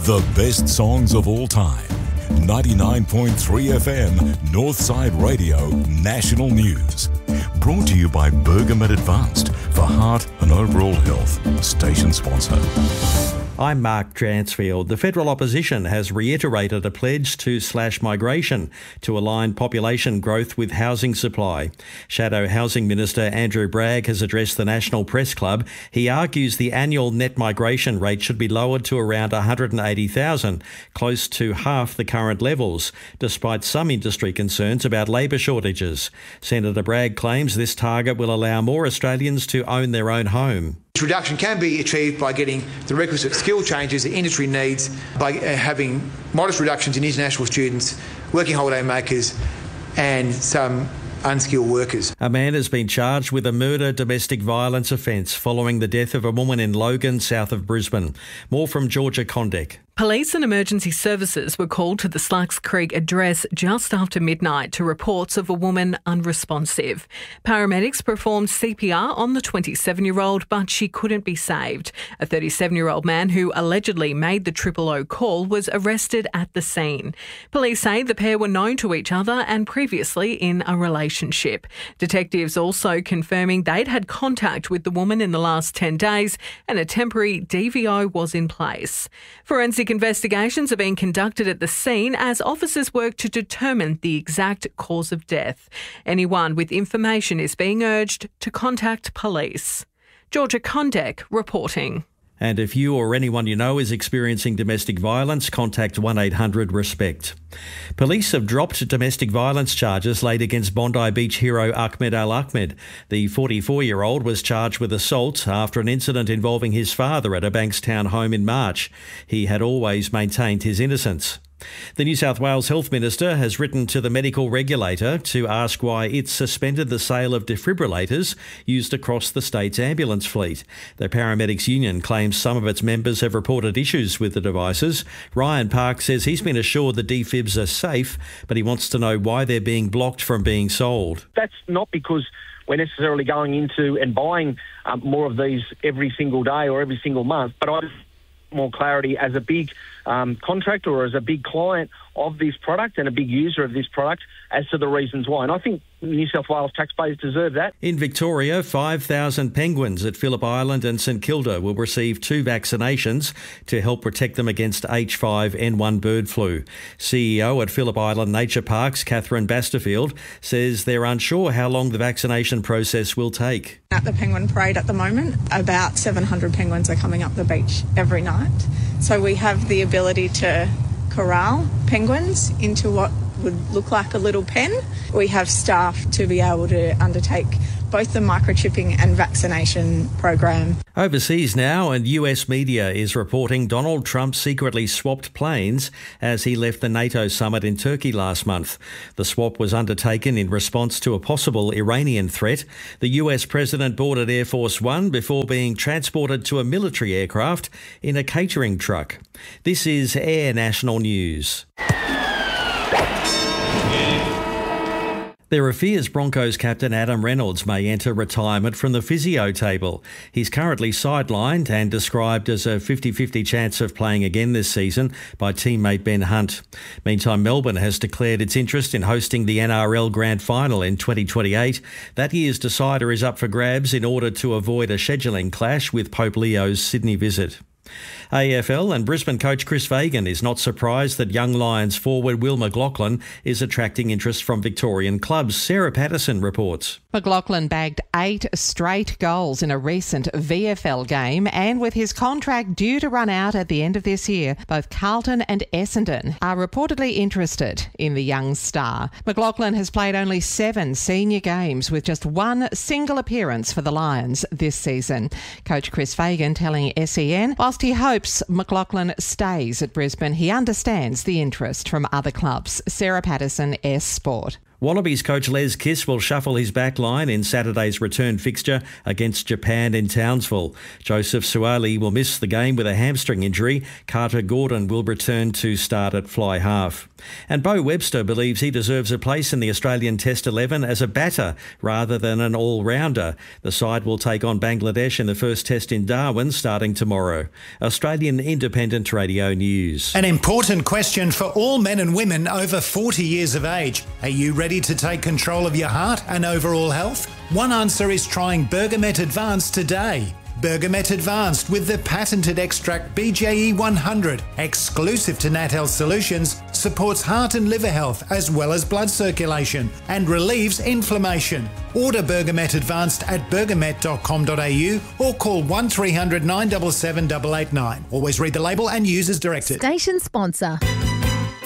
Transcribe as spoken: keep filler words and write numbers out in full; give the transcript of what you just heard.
The best songs of all time. ninety-nine point three F M, Northside Radio, National News. Brought to you by Bergamet Advanced for heart and overall health. Station sponsor. I'm Mark Dransfield. The federal opposition has reiterated a pledge to slash migration to align population growth with housing supply. Shadow Housing Minister Andrew Bragg has addressed the National Press Club. He argues the annual net migration rate should be lowered to around one hundred eighty thousand, close to half the current levels, despite some industry concerns about labour shortages. Senator Bragg claims this target will allow more Australians to own their own home. This reduction can be achieved by getting the requisite skill changes that industry needs, by having modest reductions in international students, working holiday makers and some unskilled workers. A man has been charged with a murder domestic violence offence following the death of a woman in Logan, south of Brisbane. More from Georgia Condek. Police and emergency services were called to the Slugs Creek address just after midnight to reports of a woman unresponsive. Paramedics performed C P R on the twenty-seven-year-old, but she couldn't be saved. A thirty-seven-year-old man who allegedly made the triple O call was arrested at the scene. Police say the pair were known to each other and previously in a relationship. Detectives also confirming they'd had contact with the woman in the last ten days and a temporary D V O was in place. Forensic investigations are being conducted at the scene as officers work to determine the exact cause of death. Anyone with information is being urged to contact police. Georgia Condek reporting. And if you or anyone you know is experiencing domestic violence, contact one eight hundred RESPECT. Police have dropped domestic violence charges laid against Bondi Beach hero Ahmed Al Ahmed. The forty-four-year-old was charged with assault after an incident involving his father at a Bankstown home in March. He had always maintained his innocence. The New South Wales Health Minister has written to the medical regulator to ask why it suspended the sale of defibrillators used across the state's ambulance fleet. The Paramedics Union claims some of its members have reported issues with the devices. Ryan Park says he's been assured the defibs are safe, but he wants to know why they're being blocked from being sold. That's not because we're necessarily going into and buying um, more of these every single day or every single month, but I just more clarity as a big um, contractor or as a big client of this product and a big user of this product as to the reasons why. And I think New South Wales taxpayers deserve that. In Victoria, five thousand penguins at Phillip Island and St Kilda will receive two vaccinations to help protect them against H five N one bird flu. C E O at Phillip Island Nature Parks, Catherine Basterfield, says they're unsure how long the vaccination process will take. At the penguin parade at the moment, about seven hundred penguins are coming up the beach every night. So we have the ability to corral penguins into what would look like a little pen. We have staff to be able to undertake both the microchipping and vaccination program. Overseas now, and U S media is reporting Donald Trump secretly swapped planes as he left the NATO summit in Turkey last month. The swap was undertaken in response to a possible Iranian threat. The U S president boarded Air Force One before being transported to a military aircraft in a catering truck. This is Air National News. There are fears Broncos captain Adam Reynolds may enter retirement from the physio table. He's currently sidelined and described as a fifty-fifty chance of playing again this season by teammate Ben Hunt. Meantime, Melbourne has declared its interest in hosting the N R L Grand Final in twenty twenty-eight. That year's decider is up for grabs in order to avoid a scheduling clash with Pope Leo's Sydney visit. A F L and Brisbane coach Chris Fagan is not surprised that young Lions forward Will McLachlan is attracting interest from Victorian clubs. Sarah Patterson reports. McLachlan bagged eight straight goals in a recent V F L game, and with his contract due to run out at the end of this year, both Carlton and Essendon are reportedly interested in the young star. McLachlan has played only seven senior games with just one single appearance for the Lions this season. Coach Chris Fagan telling S E N, whilst he hopes McLachlan stays at Brisbane, he understands the interest from other clubs. Sarah Patterson, S Sport. Wallabies coach Les Kiss will shuffle his back line in Saturday's return fixture against Japan in Townsville. Joseph Suaalii will miss the game with a hamstring injury. Carter Gordon will return to start at fly half. And Beau Webster believes he deserves a place in the Australian Test eleven as a batter rather than an all-rounder. The side will take on Bangladesh in the first test in Darwin starting tomorrow. Australian Independent Radio News. An important question for all men and women over forty years of age. Are you ready to take control of your heart and overall health? One answer is trying Bergamet Advanced today. Bergamet Advanced with the patented extract B J E one hundred, exclusive to Nat Health Solutions, supports heart and liver health as well as blood circulation and relieves inflammation. Order Bergamet Advanced at bergamet dot com dot a u or call one three hundred nine seven seven eight eight nine. Always read the label and use as directed. Station sponsor.